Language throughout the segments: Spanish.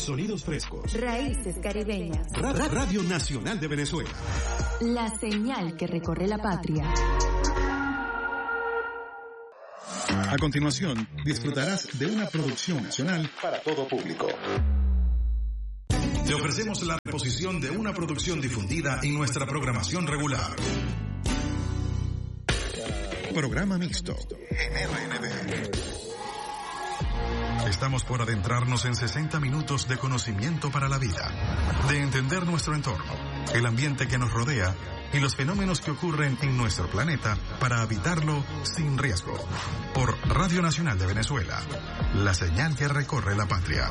Sonidos frescos. Raíces caribeñas. Radio Nacional de Venezuela. La señal que recorre la patria. A continuación, disfrutarás de una producción nacional para todo público. Te ofrecemos la reposición de una producción difundida en nuestra programación regular. Programa mixto en RNB. Estamos por adentrarnos en 60 minutos de conocimiento para la vida, de entender nuestro entorno, el ambiente que nos rodea y los fenómenos que ocurren en nuestro planeta para habitarlo sin riesgo. Por Radio Nacional de Venezuela, la señal que recorre la patria.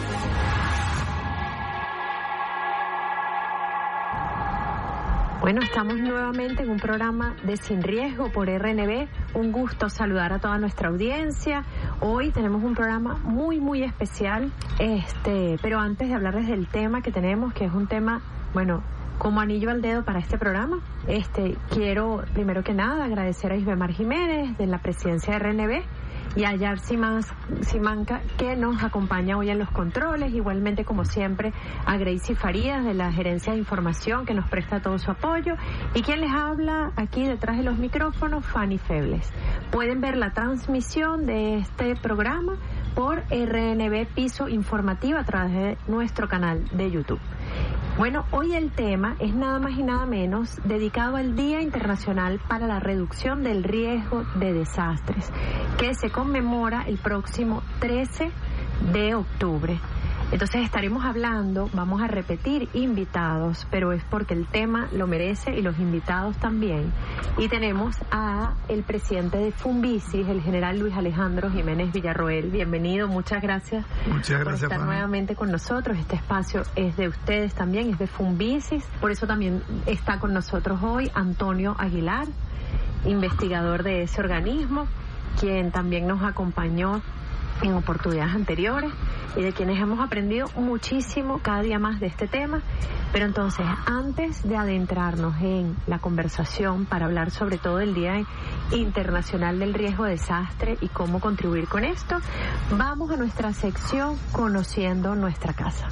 Bueno, estamos nuevamente en un programa de Sin Riesgo por RNB. Un gusto saludar a toda nuestra audiencia. Hoy tenemos un programa muy especial. Pero antes de hablarles del tema que tenemos, que es un tema, bueno, como anillo al dedo para este programa, quiero primero que nada agradecer a Isbemar Jiménez de la presidencia de RNB y a Yar Simanca, que nos acompaña hoy en los controles, igualmente como siempre a Gracie Farías de la Gerencia de Información, que nos presta todo su apoyo, y quien les habla aquí detrás de los micrófonos, Fanny Febles. Pueden ver la transmisión de este programa por RNB Piso Informativa a través de nuestro canal de YouTube. Bueno, hoy el tema es nada más y nada menos dedicado al Día Internacional para la Reducción del Riesgo de Desastres, que se conmemora el próximo 13 de octubre. Entonces estaremos hablando, vamos a repetir invitados, pero es porque el tema lo merece y los invitados también. Y tenemos a el presidente de Funvisis, el general Luis Alejandro Jiménez Villarroel. Bienvenido, muchas gracias por estar nuevamente con nosotros. Este espacio es de ustedes también, es de Funvisis. Por eso también está con nosotros hoy Antonio Aguilar, investigador de ese organismo, quien también nos acompañó en oportunidades anteriores y de quienes hemos aprendido muchísimo cada día más de este tema. Pero entonces, antes de adentrarnos en la conversación para hablar sobre todo del Día Internacional del Riesgo de Desastre y cómo contribuir con esto, vamos a nuestra sección Conociendo Nuestra Casa.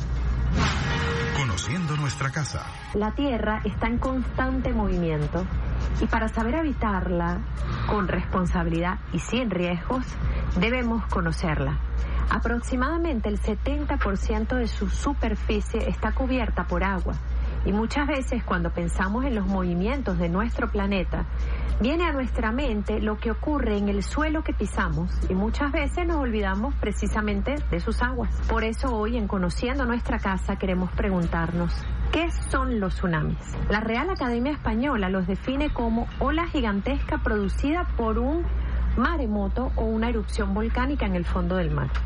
Conociendo nuestra casa. La Tierra está en constante movimiento y para saber habitarla con responsabilidad y sin riesgos, debemos conocerla. Aproximadamente el 70% de su superficie está cubierta por agua y muchas veces cuando pensamos en los movimientos de nuestro planeta, viene a nuestra mente lo que ocurre en el suelo que pisamos y muchas veces nos olvidamos precisamente de sus aguas. Por eso hoy en Conociendo Nuestra Casa queremos preguntarnos, ¿qué son los tsunamis? La Real Academia Española los define como ola gigantesca producida por un maremoto o una erupción volcánica en el fondo del mar.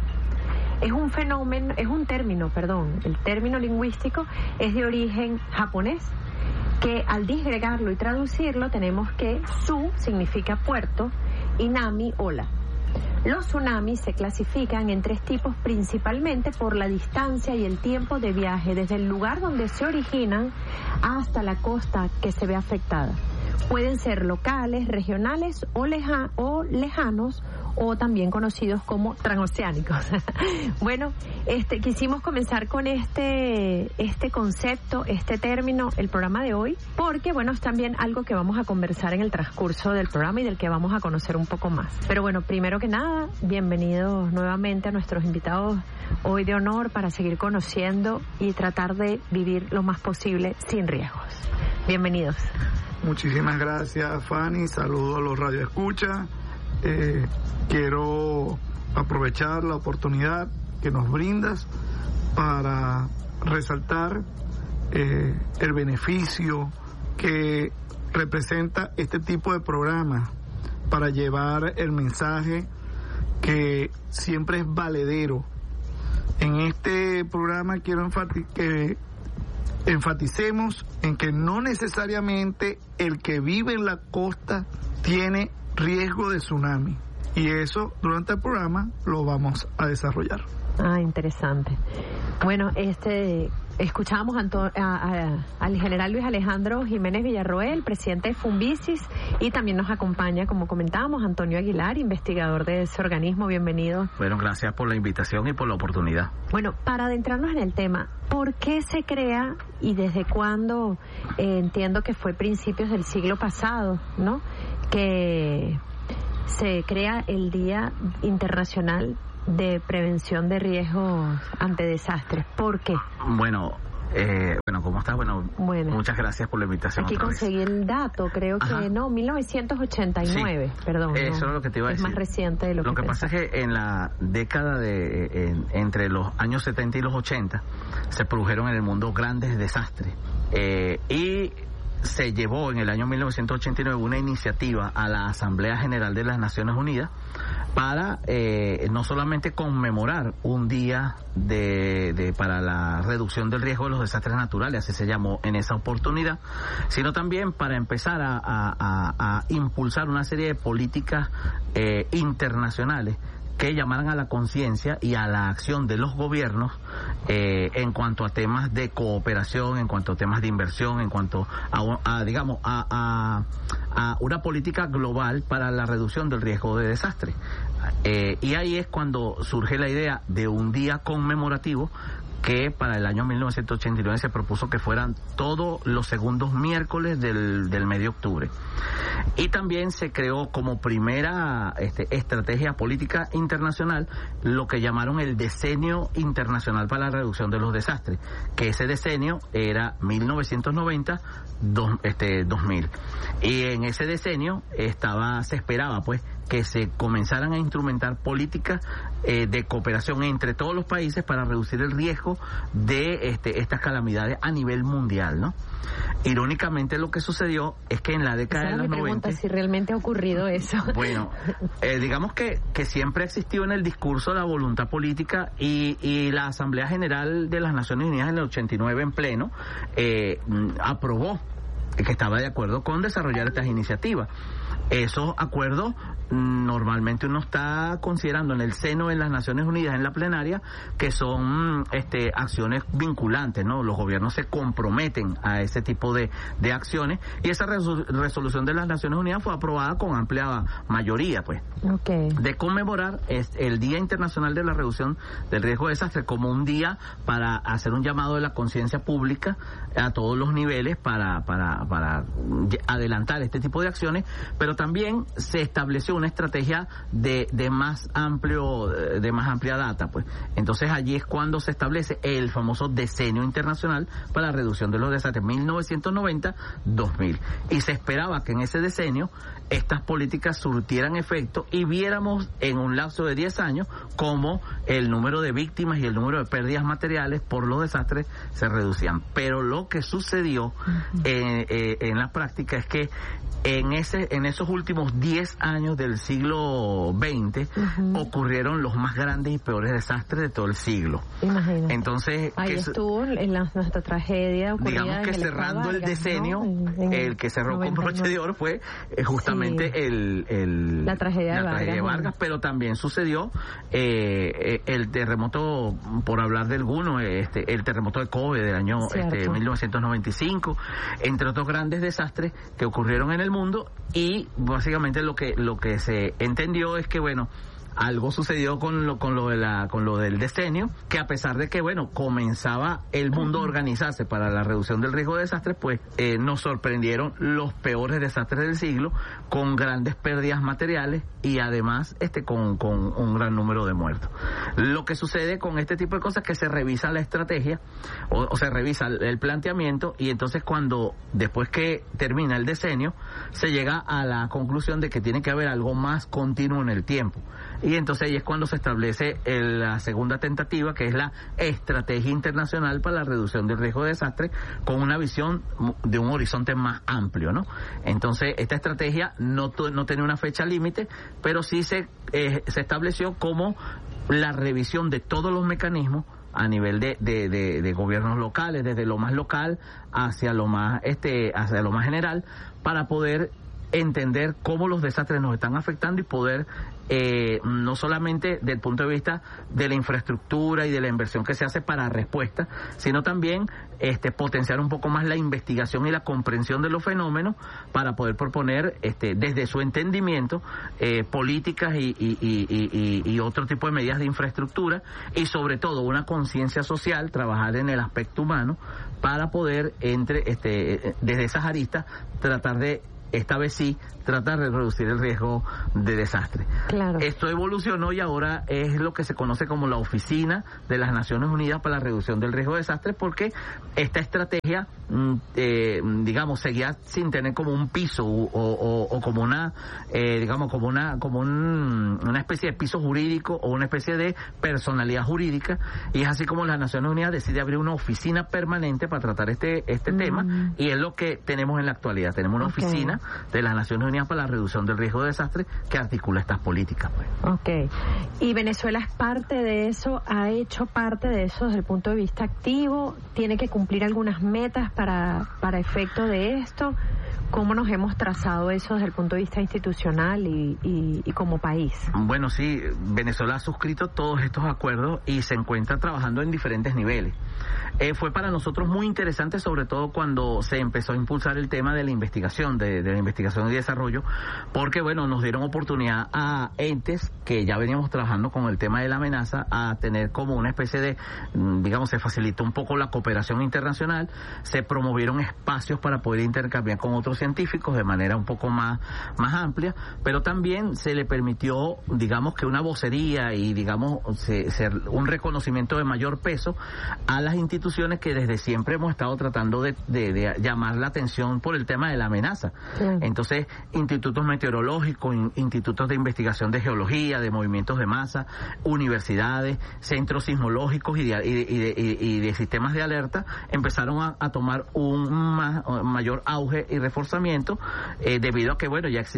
El término lingüístico es de origen japonés, que al disgregarlo y traducirlo tenemos que su significa puerto y nami ola. Los tsunamis se clasifican en tres tipos principalmente por la distancia y el tiempo de viaje desde el lugar donde se originan hasta la costa que se ve afectada. Pueden ser locales, regionales o lejanos, o también conocidos como transoceánicos. Bueno, quisimos comenzar con este concepto, este término, el programa de hoy, porque bueno, es también algo que vamos a conversar en el transcurso del programa y del que vamos a conocer un poco más. Pero bueno, primero que nada, bienvenidos nuevamente a nuestros invitados hoy de honor para seguir conociendo y tratar de vivir lo más posible sin riesgos. Bienvenidos. Muchísimas gracias, Fanny. Saludos a los radioescuchas. Quiero aprovechar la oportunidad que nos brindas para resaltar el beneficio que representa este tipo de programa para llevar el mensaje que siempre es valedero. En este programa quiero que enfaticemos en que no necesariamente el que vive en la costa tiene riesgo de tsunami, y eso durante el programa lo vamos a desarrollar. Interesante. Bueno, escuchábamos al general Luis Alejandro Jiménez Villarroel, presidente de Funvisis, y también nos acompaña, como comentábamos, Antonio Aguilar, investigador de ese organismo. Bienvenido. Bueno, gracias por la invitación y por la oportunidad. Bueno, para adentrarnos en el tema, ¿por qué se crea y desde cuándo? Entiendo que fue principios del siglo pasado, ¿no?, que se crea el Día Internacional de Prevención de Riesgos ante Desastres. ¿Por qué? Bueno, ¿cómo estás? Bueno, muchas gracias por la invitación. Aquí conseguí el dato, creo que 1989, sí, perdón. Eso es lo que te iba a decir. Es más reciente de lo que pasa es que en la década entre los años 70 y los 80 se produjeron en el mundo grandes desastres y se llevó en el año 1989 una iniciativa a la Asamblea General de las Naciones Unidas para no solamente conmemorar un día para la reducción del riesgo de los desastres naturales, así se llamó en esa oportunidad, sino también para empezar a impulsar una serie de políticas internacionales que llamaran a la conciencia y a la acción de los gobiernos en cuanto a temas de cooperación, en cuanto a temas de inversión, en cuanto a una política global para la reducción del riesgo de desastre. Y ahí es cuando surge la idea de un día conmemorativo que para el año 1989 se propuso que fueran todos los segundos miércoles del mes de octubre. Y también se creó como primera estrategia política internacional lo que llamaron el Decenio Internacional para la Reducción de los Desastres, que ese decenio era 1990-2000. Y en ese decenio se esperaba pues que se comenzaran a instrumentar políticas de cooperación entre todos los países para reducir el riesgo de estas calamidades a nivel mundial, ¿no? Irónicamente lo que sucedió es que en la década de los 90... pregunta si realmente ha ocurrido eso. Bueno, digamos que siempre existió en el discurso la voluntad política y la Asamblea General de las Naciones Unidas en el 89 en pleno aprobó que estaba de acuerdo con desarrollar estas iniciativas. Esos acuerdos normalmente uno está considerando en el seno de las Naciones Unidas, en la plenaria, que son acciones vinculantes, ¿no? Los gobiernos se comprometen a ese tipo de acciones y esa resolución de las Naciones Unidas fue aprobada con amplia mayoría, pues. Okay. De conmemorar el Día Internacional de la Reducción del Riesgo de Desastre como un día para hacer un llamado de la conciencia pública a todos los niveles para adelantar este tipo de acciones, pero también se estableció una estrategia de más amplia data, pues. Entonces allí es cuando se establece el famoso Decenio Internacional para la Reducción de los Desastres 1990-2000 y se esperaba que en ese decenio estas políticas surtieran efecto y viéramos en un lapso de 10 años cómo el número de víctimas y el número de pérdidas materiales por los desastres se reducían. Pero lo que sucedió en la práctica es que en esos últimos 10 años del siglo XX ocurrieron los más grandes y peores desastres de todo el siglo. Imagínate. Entonces, ahí estuvo nuestra tragedia ocurrida, digamos que cerrando Vargas, el decenio, ¿no? el que cerró con broche de oro fue justamente la tragedia de Vargas, pero también sucedió el terremoto, por hablar de alguno, el terremoto de Kobe del año 1995, entre otros grandes desastres que ocurrieron en el mundo. Y básicamente lo que se entendió es que bueno, algo sucedió con lo del decenio, que a pesar de que bueno, comenzaba el mundo a organizarse para la reducción del riesgo de desastres, pues nos sorprendieron los peores desastres del siglo, con grandes pérdidas materiales y además con un gran número de muertos. Lo que sucede con este tipo de cosas es que se revisa la estrategia o se revisa el planteamiento, y entonces después que termina el decenio se llega a la conclusión de que tiene que haber algo más continuo en el tiempo. Y entonces ahí es cuando se establece la segunda tentativa, que es la Estrategia Internacional para la Reducción del Riesgo de Desastre, con una visión de un horizonte más amplio, ¿no? Entonces esta estrategia no tenía una fecha límite, pero sí se estableció como la revisión de todos los mecanismos a nivel de gobiernos locales, desde lo más local hacia lo más general, para poder entender cómo los desastres nos están afectando y poder no solamente desde el punto de vista de la infraestructura y de la inversión que se hace para respuesta, sino también potenciar un poco más la investigación y la comprensión de los fenómenos para poder proponer desde su entendimiento políticas y otro tipo de medidas de infraestructura y sobre todo una conciencia social, trabajar en el aspecto humano para poder desde esas aristas tratar de esta vez sí tratar de reducir el riesgo de desastre. Claro. Esto evolucionó y ahora es lo que se conoce como la Oficina de las Naciones Unidas para la Reducción del Riesgo de Desastre, porque esta estrategia, digamos, seguía sin tener como un piso o como una, digamos, como una especie de piso jurídico o una especie de personalidad jurídica, y es así como las Naciones Unidas decide abrir una oficina permanente para tratar este tema, y es lo que tenemos en la actualidad. Tenemos una oficina de las Naciones Unidas para la Reducción del Riesgo de Desastre que articula estas políticas. Pues. Okay. ¿Y Venezuela es parte de eso? ¿Ha hecho parte de eso desde el punto de vista activo? ¿Tiene que cumplir algunas metas para efecto de esto? ¿Cómo nos hemos trazado eso desde el punto de vista institucional y como país? Bueno, sí, Venezuela ha suscrito todos estos acuerdos y se encuentra trabajando en diferentes niveles. Fue para nosotros muy interesante, sobre todo cuando se empezó a impulsar el tema de la investigación, de la investigación y desarrollo, porque, bueno, nos dieron oportunidad a entes que ya veníamos trabajando con el tema de la amenaza a tener como una especie de, digamos, se facilitó un poco la cooperación internacional, se promovieron espacios para poder intercambiar con otros científicos de manera un poco más amplia, pero también se le permitió, digamos, que una vocería y, digamos, un reconocimiento de mayor peso a las instituciones que desde siempre hemos estado tratando de llamar la atención por el tema de la amenaza. Sí. Entonces, institutos meteorológicos, institutos de investigación de geología, de movimientos de masa, universidades, centros sismológicos y de sistemas de alerta empezaron a tomar un mayor auge y reforzamiento debido a que, bueno, ya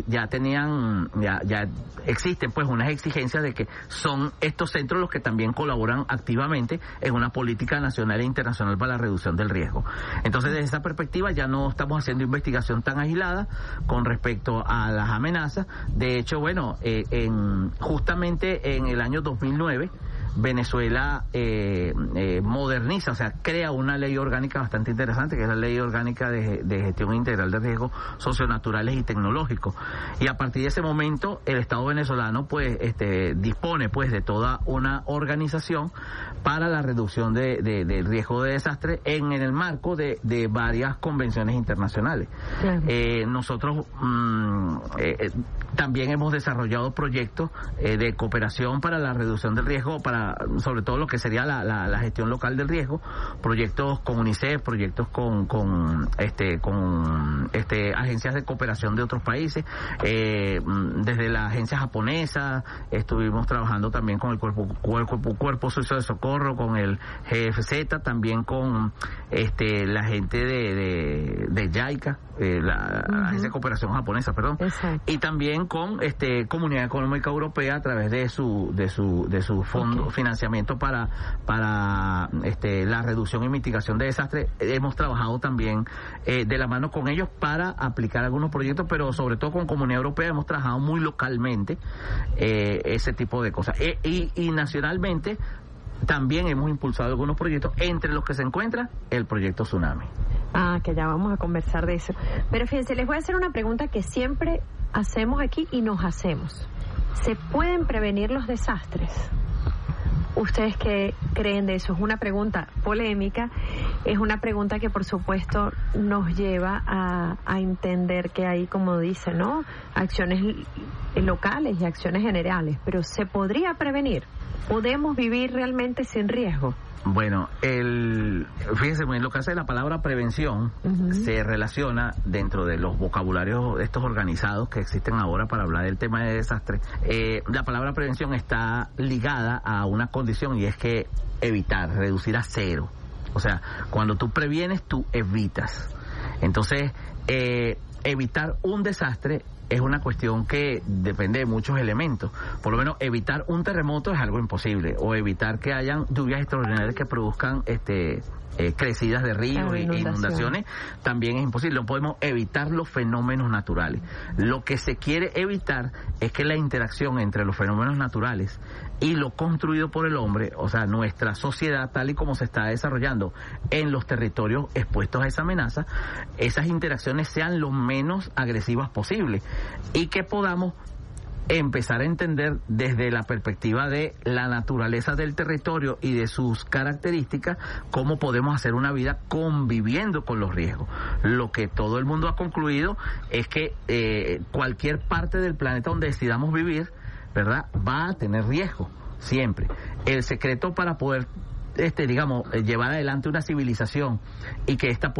existen pues unas exigencias de que son estos centros los que también colaboran activamente en una política nacional e internacional para la reducción del riesgo. Entonces, desde esa perspectiva ya no estamos haciendo investigación tan aislada con respecto a las amenazas. De hecho, bueno, justamente en el año 2009 Venezuela moderniza, o sea, crea una ley orgánica bastante interesante, que es la Ley Orgánica de Gestión Integral de Riesgos Socionaturales y Tecnológicos. Y a partir de ese momento, el Estado venezolano, pues, dispone, pues, de toda una organización para la reducción del riesgo de desastre en el marco de varias convenciones internacionales. Claro. Nosotros también hemos desarrollado proyectos de cooperación para la reducción del riesgo, sobre todo lo que sería la gestión local del riesgo, proyectos con UNICEF, proyectos con agencias de cooperación de otros países, desde la agencia japonesa, estuvimos trabajando también con el Cuerpo Suizo de Socorro, con el GFZ, también con la gente de JICA, la Agencia de Cooperación Japonesa, perdón. Exacto. Y también con Comunidad Económica Europea a través de su fondo financiamiento para la reducción y mitigación de desastres. Hemos trabajado también de la mano con ellos para aplicar algunos proyectos, pero sobre todo con Comunidad Europea hemos trabajado muy localmente ese tipo de cosas. Y nacionalmente también hemos impulsado algunos proyectos, entre los que se encuentra el proyecto Tsunami. Que ya vamos a conversar de eso. Pero fíjense, les voy a hacer una pregunta que siempre hacemos aquí y nos hacemos. ¿Se pueden prevenir los desastres? ¿Ustedes qué creen de eso? Es una pregunta polémica, es una pregunta que por supuesto nos lleva a entender que hay, como dice, ¿no?, acciones locales y acciones generales, pero ¿se podría prevenir? ¿Podemos vivir realmente sin riesgo? Bueno, fíjense, en lo que hace la palabra prevención, se relaciona dentro de los vocabularios estos organizados que existen ahora para hablar del tema de desastre. La palabra prevención está ligada a una condición, y es que evitar, reducir a cero. O sea, cuando tú previenes, tú evitas. Entonces, evitar un desastre es una cuestión que depende de muchos elementos. Por lo menos evitar un terremoto es algo imposible, o evitar que hayan lluvias extraordinarias que produzcan crecidas de ríos e inundaciones también es imposible. No podemos evitar los fenómenos naturales. Lo que se quiere evitar es que la interacción entre los fenómenos naturales y lo construido por el hombre, o sea, nuestra sociedad tal y como se está desarrollando en los territorios expuestos a esa amenaza, esas interacciones sean lo menos agresivas posible y que podamos empezar a entender desde la perspectiva de la naturaleza del territorio y de sus características cómo podemos hacer una vida conviviendo con los riesgos. Lo que todo el mundo ha concluido es que cualquier parte del planeta donde decidamos vivir, ¿verdad?, va a tener riesgo siempre. El secreto para poder llevar adelante una civilización y que esta